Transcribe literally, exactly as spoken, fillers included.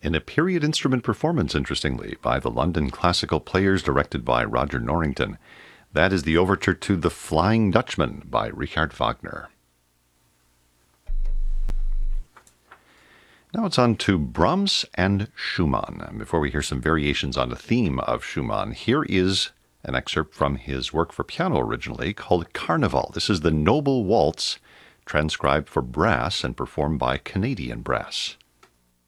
in a period instrument performance, interestingly, by the London Classical Players, directed by Roger Norrington. That is the overture to The Flying Dutchman by Richard Wagner. Now it's on to Brahms and Schumann. And before we hear some variations on the theme of Schumann, here is an excerpt from his work for piano originally called Carnival. This is the Noble Waltz, transcribed for brass and performed by Canadian Brass.